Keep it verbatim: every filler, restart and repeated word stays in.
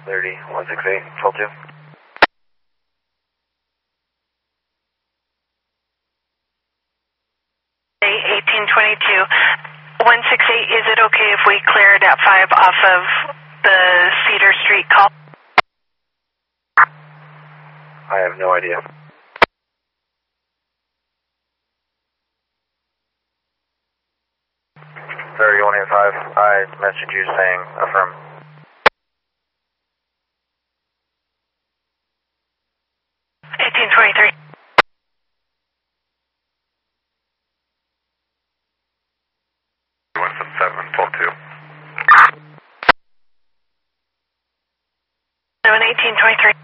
thirty, one six eight, twelve two. eighteen twenty-two. one six eight, is it okay if we clear it at five off of the Cedar Street call? I have no idea. thirty, one eight five, I messaged you saying affirm. eighteen twenty-three. one seven seven, twelve two. seven eighteen twenty-three.